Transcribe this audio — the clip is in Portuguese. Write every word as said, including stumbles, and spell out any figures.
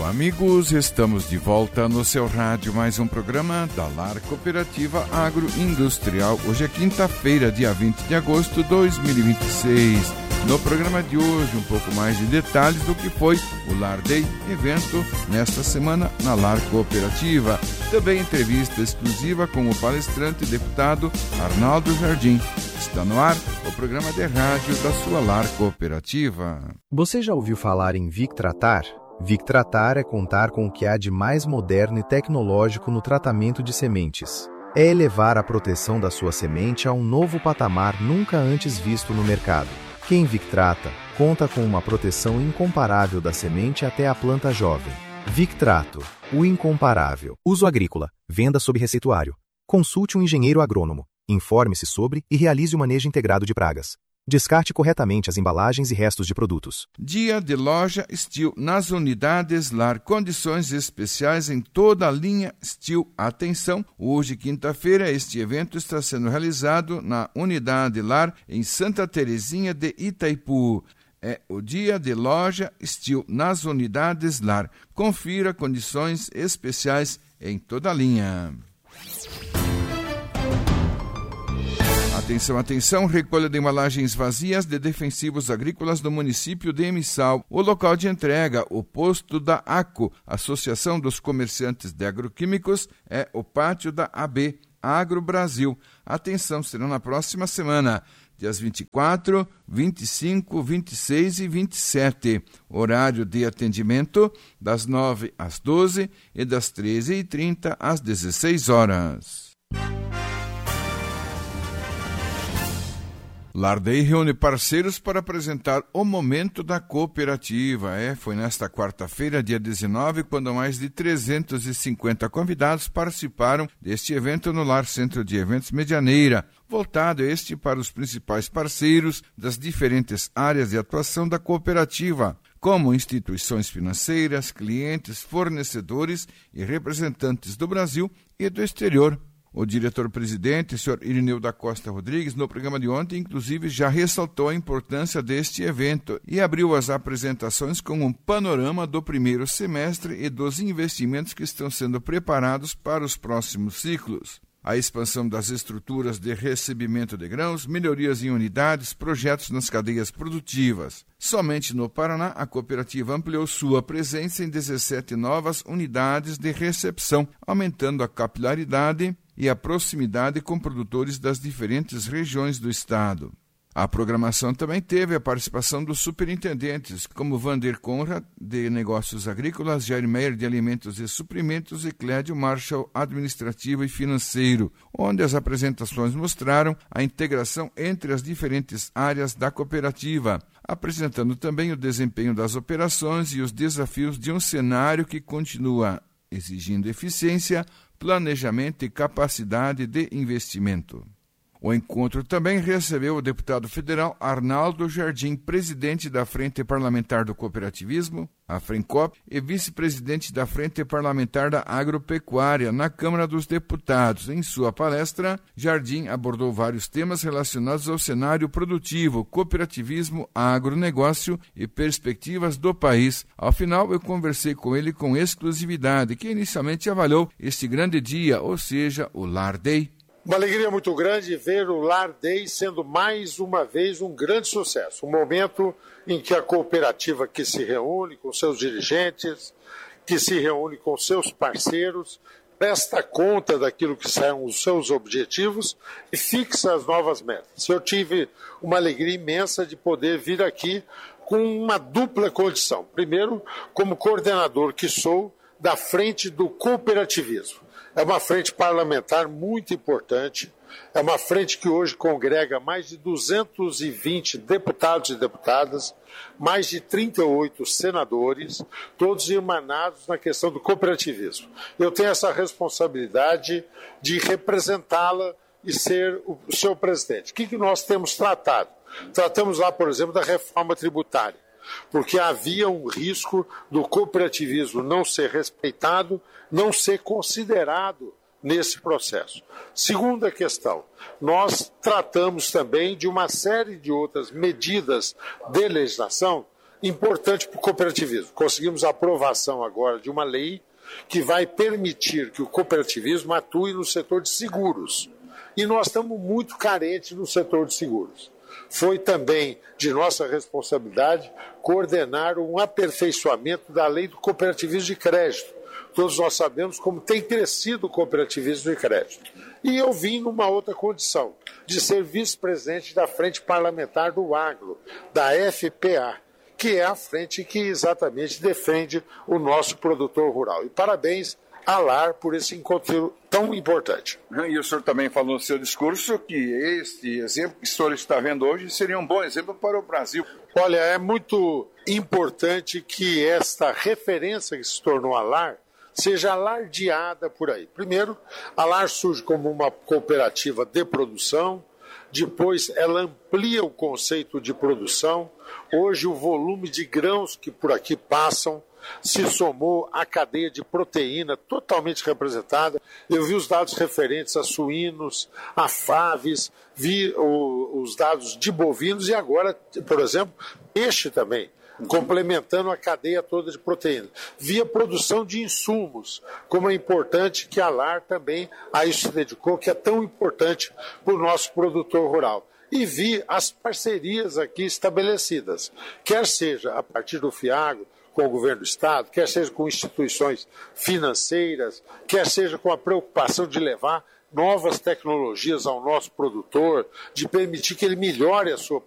cinco amigos, estamos de volta no seu rádio, mais um programa da Lar Cooperativa Agroindustrial. Hoje é quinta-feira, dia vinte de agosto de dois mil e vinte e seis. No programa de hoje, um pouco mais de detalhes do que foi o Lar Day, evento nesta semana na Lar Cooperativa. Também entrevista exclusiva com o palestrante e deputado Arnaldo Jardim. Está no ar o programa de rádio da sua Lar Cooperativa. Você já ouviu falar em Victratar? Victratar é contar com o que há de mais moderno e tecnológico no tratamento de sementes. É elevar a proteção da sua semente a um novo patamar nunca antes visto no mercado. Quem Victrata conta com uma proteção incomparável da semente até a planta jovem. Victrato, o incomparável. Uso agrícola, venda sob receituário. Consulte um engenheiro agrônomo. Informe-se sobre e realize o manejo integrado de pragas. Descarte corretamente as embalagens e restos de produtos. Dia de loja Steel nas unidades Lar. Condições especiais em toda a linha Steel. Atenção, hoje, quinta-feira, este evento está sendo realizado na unidade Lar em Santa Terezinha de Itaipu. É o dia de loja Steel nas unidades Lar. Confira condições especiais em toda a linha. Atenção, atenção, recolha de embalagens vazias de defensivos agrícolas do município de Emissal. O local de entrega, o posto da ACO, Associação dos Comerciantes de Agroquímicos, é o pátio da A B, Agro Brasil. Atenção, será na próxima semana, dias vinte e quatro, vinte e cinco, vinte e seis e vinte e sete. Horário de atendimento das nove às doze e das treze e trinta às dezesseis horas. Lar Day reúne parceiros para apresentar o momento da cooperativa. É, foi nesta quarta-feira, dia dezenove, quando mais de trezentos e cinquenta convidados participaram deste evento no Lar Centro de Eventos Medianeira, voltado este para os principais parceiros das diferentes áreas de atuação da cooperativa, como instituições financeiras, clientes, fornecedores e representantes do Brasil e do exterior. O diretor-presidente, senhor Irineu da Costa Rodrigues, no programa de ontem, inclusive, já ressaltou a importância deste evento e abriu as apresentações com um panorama do primeiro semestre e dos investimentos que estão sendo preparados para os próximos ciclos. A expansão das estruturas de recebimento de grãos, melhorias em unidades, projetos nas cadeias produtivas. Somente no Paraná, a cooperativa ampliou sua presença em dezessete novas unidades de recepção, aumentando a capilaridade e a proximidade com produtores das diferentes regiões do estado. A programação também teve a participação dos superintendentes, como Vander Conrad, de Negócios Agrícolas, Jair Meyer, de Alimentos e Suprimentos, e Clédio Marshall, Administrativo e Financeiro, onde as apresentações mostraram a integração entre as diferentes áreas da cooperativa, apresentando também o desempenho das operações e os desafios de um cenário que continua exigindo eficiência, planejamento e capacidade de investimento. O encontro também recebeu o deputado federal Arnaldo Jardim, presidente da Frente Parlamentar do Cooperativismo, a FRENCOP, e vice-presidente da Frente Parlamentar da Agropecuária na Câmara dos Deputados. Em sua palestra, Jardim abordou vários temas relacionados ao cenário produtivo, cooperativismo, agronegócio e perspectivas do país. Ao final, eu conversei com ele com exclusividade, que inicialmente avaliou este grande dia, ou seja, o Lar Day. Uma alegria muito grande ver o Lar Day sendo mais uma vez um grande sucesso. Um momento em que a cooperativa que se reúne com seus dirigentes, que se reúne com seus parceiros, presta conta daquilo que são os seus objetivos e fixa as novas metas. Eu tive uma alegria imensa de poder vir aqui com uma dupla condição. Primeiro, como coordenador que sou da Frente do Cooperativismo. É uma frente parlamentar muito importante, é uma frente que hoje congrega mais de duzentos e vinte deputados e deputadas, mais de trinta e oito senadores, todos emanados na questão do cooperativismo. Eu tenho essa responsabilidade de representá-la e ser o seu presidente. O que que nós temos tratado? Tratamos lá, por exemplo, da reforma tributária, porque havia um risco do cooperativismo não ser respeitado, não ser considerado nesse processo. Segunda questão, nós tratamos também de uma série de outras medidas de legislação importante para o cooperativismo. Conseguimos a aprovação agora de uma lei que vai permitir que o cooperativismo atue no setor de seguros. E nós estamos muito carentes no setor de seguros. Foi também de nossa responsabilidade coordenar um aperfeiçoamento da lei do cooperativismo de crédito. Todos nós sabemos como tem crescido o cooperativismo de crédito. E eu vim numa outra condição, de ser vice-presidente da Frente Parlamentar do Agro, da F P A, que é a frente que exatamente defende o nosso produtor rural. E parabéns à LAR por esse encontro tão importante. E o senhor também falou no seu discurso que este exemplo que o senhor está vendo hoje seria um bom exemplo para o Brasil. Olha, é muito importante que esta referência que se tornou a LAR seja alardeada por aí. Primeiro, a LAR surge como uma cooperativa de produção, depois ela amplia o conceito de produção. Hoje o volume de grãos que por aqui passam se somou à cadeia de proteína totalmente representada. Eu vi os dados referentes a suínos, a faves, vi o, os dados de bovinos e agora, por exemplo, peixe também, complementando a cadeia toda de proteína. Vi a produção de insumos, como é importante que a LAR também a isso se dedicou, que é tão importante para o nosso produtor rural. E vi as parcerias aqui estabelecidas, quer seja a partir do FIAGRO, com o governo do Estado, quer seja com instituições financeiras, quer seja com a preocupação de levar novas tecnologias ao nosso produtor, de permitir que ele melhore a sua